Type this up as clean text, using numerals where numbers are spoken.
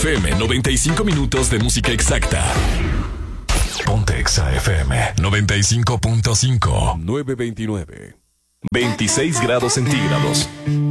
FM 95 minutos de música exacta. Ponte Exa FM 95.5. 929. 26 grados centígrados.